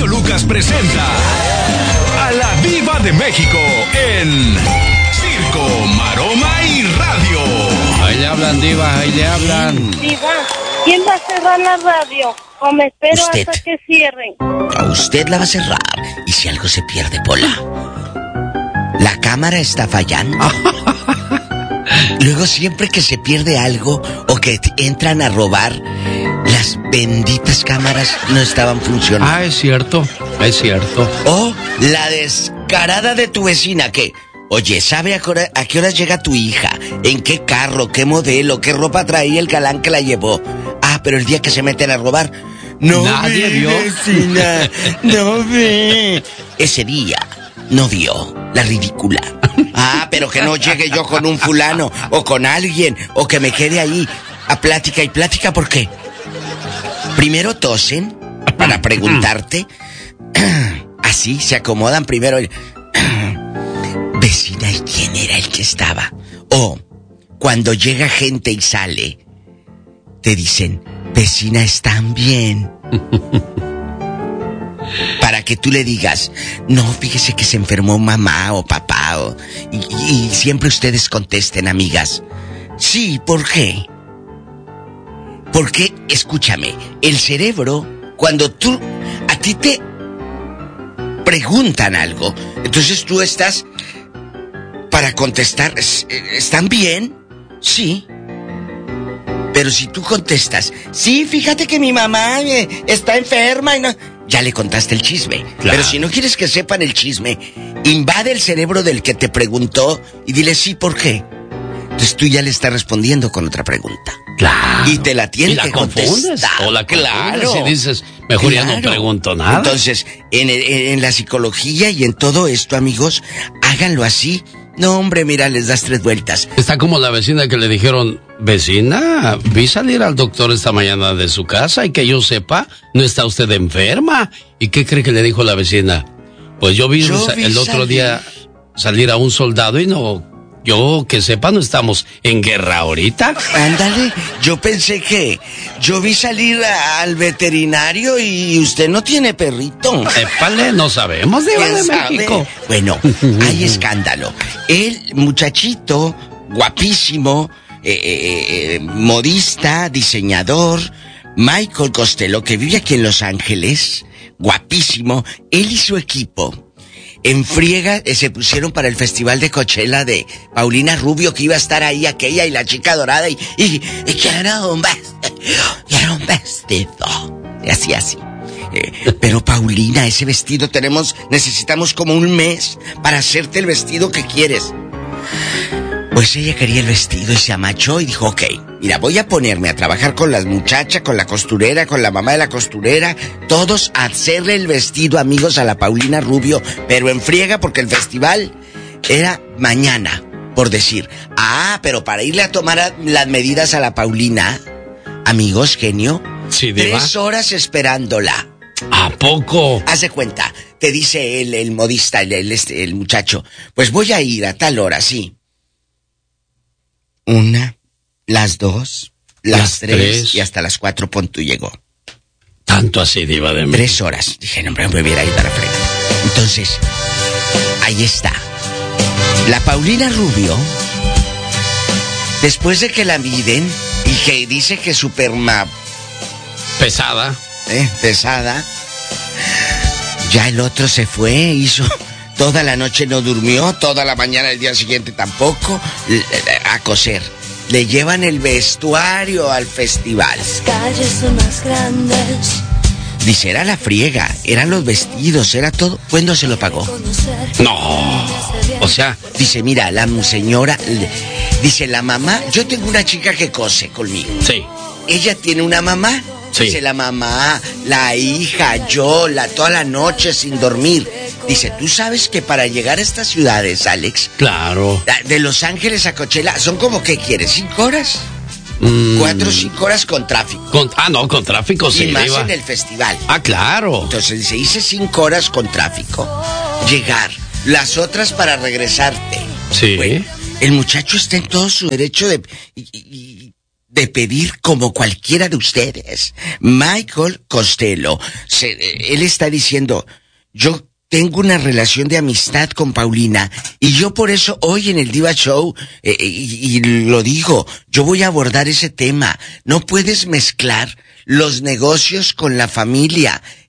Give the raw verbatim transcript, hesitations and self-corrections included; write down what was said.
genio Lucas presenta a la Diva de México en Circo, Maroma y Radio. Ahí le hablan, Diva, ahí le hablan. Diva, ¿quién va a cerrar la radio? O me espero Usted. hasta que cierren. A usted la va a cerrar. ¿Y si algo se pierde, Pola? La cámara está fallando. Luego siempre que se pierde algo o que entran a robar, las benditas cámaras no estaban funcionando. Ah, es cierto, es cierto. O la descarada de tu vecina que, oye, ¿sabe a qué, hora, a qué horas llega tu hija? ¿En qué carro? ¿Qué modelo? ¿Qué ropa traía el galán que la llevó? Ah, pero el día que se meten a robar, no Nadie ve, vio. vecina, no ve. Ese día no vio la ridícula. Ah, pero que no llegue yo con un fulano o con alguien o que me quede ahí a plática y plática. ¿Por qué? Primero tosen para preguntarte. Así se acomodan primero. Vecina, ¿y quién era el que estaba? O cuando llega gente y sale, te dicen, vecina, ¿están bien? Para que tú le digas, no, fíjese que se enfermó mamá o papá o... Y, y, y siempre ustedes contesten, amigas. Sí, ¿por qué? Porque, escúchame, el cerebro, cuando tú, a ti te preguntan algo, entonces tú estás para contestar, ¿están bien? Sí. Pero si tú contestas, sí, fíjate que mi mamá está enferma y no... Ya le contaste el chisme. Claro. Pero si no quieres que sepan el chisme, invade el cerebro del que te preguntó y dile sí, ¿por qué? Entonces tú ya le estás respondiendo con otra pregunta. Claro. Y te la tiene que contestar. O la claro. Y dices, mejor claro. ya no pregunto nada. Entonces, en, en, en la psicología y en todo esto, amigos, háganlo así. No, hombre, mira, les das tres vueltas. Está como la vecina que le dijeron, vecina, vi salir al doctor esta mañana de su casa y que yo sepa, no está usted enferma. ¿Y qué cree que le dijo la vecina? Pues yo vi, yo vi el otro salir. día salir a un soldado y no, yo que sepa, no estamos en guerra ahorita. Ándale, yo pensé que yo vi salir a, al veterinario y usted no tiene perrito. Épale, no sabemos, Diva de México. Bueno, hay escándalo. El muchachito, guapísimo, eh, eh, eh, modista, diseñador, Michael Costello, que vive aquí en Los Ángeles, guapísimo, él y su equipo en friega eh, se pusieron para el festival de Coachella de Paulina Rubio, que iba a estar ahí aquella y la chica dorada y, y, y quiero un vestido, quiero un vestido, y así, así. Eh, pero Paulina, ese vestido tenemos, necesitamos como un mes para hacerte el vestido que quieres. Pues ella quería el vestido y se amachó y dijo, ok, mira, voy a ponerme a trabajar con las muchachas, con la costurera, con la mamá de la costurera, todos a hacerle el vestido, amigos, a la Paulina Rubio, pero en friega porque el festival era mañana, por decir. Ah, pero para irle a tomar a, las medidas a la Paulina, amigos, genio, sí, Diva. Tres horas esperándola. ¿A poco? Haz de cuenta, te dice el, el modista, el, el, este, el muchacho, pues voy a ir a tal hora, sí. Una, las dos, las, las tres, tres y hasta las cuatro, pon tú llegó. Tanto así, Diva de México. Tres horas. Dije, no, hombre, me hubiera ido a la frega. Entonces, ahí está. La Paulina Rubio, después de que la miden y que dice que super ma... pesada. Eh, pesada. Ya el otro se fue, hizo... Toda la noche no durmió, toda la mañana del día siguiente tampoco, a coser. Le llevan el vestuario al festival. Las calles son más grandes. Dice, era la friega, eran los vestidos, era todo. ¿Cuándo se lo pagó? No, o sea... Dice, mira, la señora... Dice, la mamá... Yo tengo una chica que cose conmigo. Sí. Ella tiene una mamá. Sí. Dice, la mamá, la hija, yo, la, toda la noche sin dormir. Dice, ¿tú sabes que para llegar a estas ciudades, Alex? Claro. De Los Ángeles a Coachella, ¿son como qué quieres? ¿Cinco horas? Mm. Cuatro o cinco horas con tráfico. Con, ah, no, con tráfico sí. Y más Diva. en el festival. Ah, claro. Entonces dice, hice cinco horas con tráfico. Llegar. Las otras para regresarte. Sí. Bueno, el muchacho está en todo su derecho de... Y, y, de pedir como cualquiera de ustedes. Michael Costello, se, él está diciendo, yo tengo una relación de amistad con Paulina y yo por eso hoy en el Diva Show, eh, y, y lo digo, yo voy a abordar ese tema. No puedes mezclar los negocios con la familia.